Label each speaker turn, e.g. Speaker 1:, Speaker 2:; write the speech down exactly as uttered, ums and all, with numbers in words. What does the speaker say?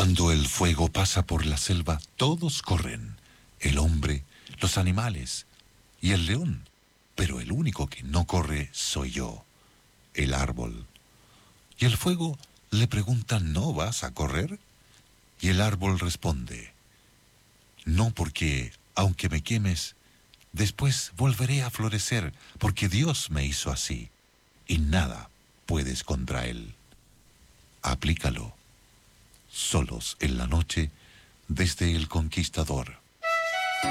Speaker 1: Cuando el fuego pasa por la selva, todos corren. El hombre, los animales y el león. Pero el único que no corre soy yo, el árbol. Y el fuego le pregunta, ¿no vas a correr? Y el árbol responde, no, porque aunque me quemes, después volveré a florecer, porque Dios me hizo así, y nada puedes contra él. Aplícalo. Solos en la noche, desde El Conquistador.